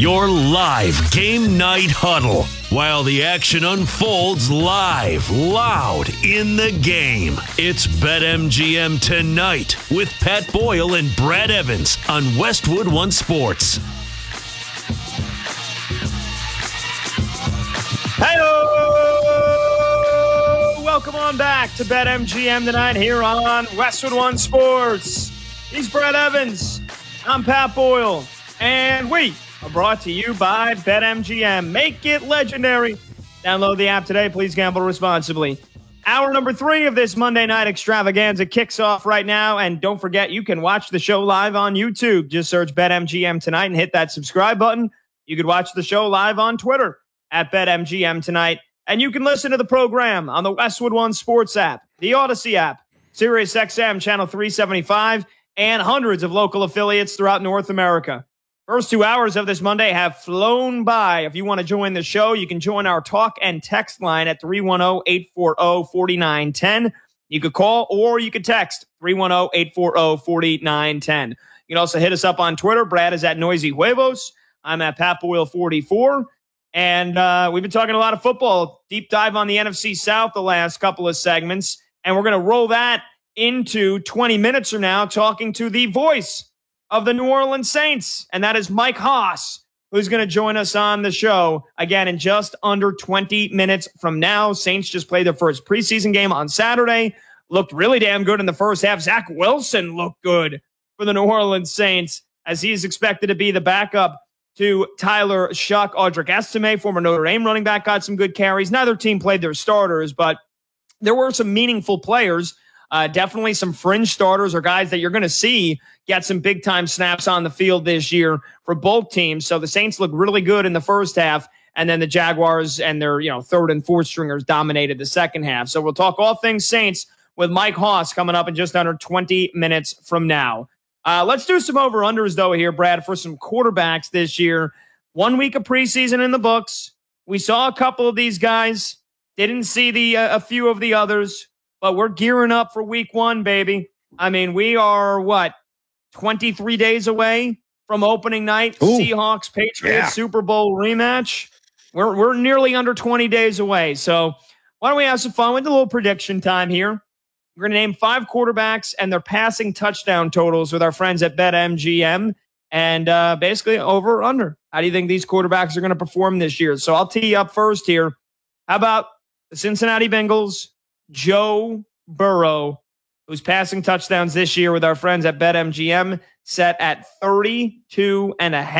Your live game night huddle while the action unfolds live, loud in the game. It's BetMGM Tonight with Pat Boyle and Brad Evans on Westwood One Sports. Hey-o! Welcome on back to BetMGM Tonight here on Westwood One Sports. He's Brad Evans. I'm Pat Boyle. And we are brought to you by BetMGM. Make it legendary. Download the app today. Please gamble responsibly. Hour number 3 of this Monday night extravaganza kicks off right now. And don't forget, you can watch the show live on YouTube. Just search BetMGM Tonight and hit that subscribe button. You could watch the show live on Twitter at BetMGM Tonight. And you can listen to the program on the Westwood One Sports app, the Odyssey app, SiriusXM Channel 375, and hundreds of local affiliates throughout North America. First 2 hours of this Monday have flown by. If you want to join the show, you can join our talk and text line at 310-840-4910. You could call or you could text 310-840-4910. You can also hit us up on Twitter. Brad is at Noisy Huevos. I'm at Pat Boyle 44. And we've been talking a lot of football. Deep dive on the NFC South the last couple of segments. And we're going to roll that into 20 minutes from now, talking to the voice of the New Orleans Saints, and that is Mike Hoss, who's going to join us on the show again in just under 20 minutes from now. Saints just played their first preseason game on Saturday. Looked really damn good in the first half. Zach Wilson looked good for the New Orleans Saints as he's expected to be the backup to Tyler Shuck. Audric Estime, former Notre Dame running back, got some good carries. Neither team played their starters, but there were some meaningful players. Definitely some fringe starters or guys that you're going to see get some big-time snaps on the field this year for both teams. So the Saints look really good in the first half, and then the Jaguars and their third and fourth stringers dominated the second half. So we'll talk all things Saints with Mike Hoss coming up in just under 20 minutes from now. Let's do some over-unders, though, here, Brad, for some quarterbacks this year. 1 week of preseason in the books. We saw a couple of these guys. Didn't see a few of the others. But we're gearing up for week 1, baby. I mean, we are, 23 days away from opening night, Ooh. Seahawks, Patriots, Super Bowl rematch. We're nearly under 20 days away. So why don't we have some fun with a little prediction time here? We're going to name 5 quarterbacks and their passing touchdown totals with our friends at BetMGM. And basically over or under. How do you think these quarterbacks are going to perform this year? So I'll tee you up first here. How about the Cincinnati Bengals? Joe Burrow, who's passing touchdowns this year with our friends at BetMGM, set at 32.5.